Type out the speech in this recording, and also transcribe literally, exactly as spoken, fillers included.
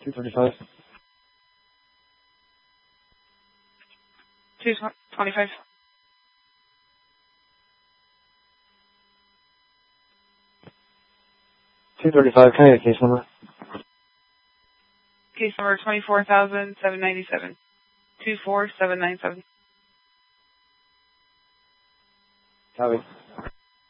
two thirty-five. two twenty-five. two thirty-five, can I get a case number? Case number twenty-four thousand seven hundred ninety-seven. two four seven nine seven. Copy.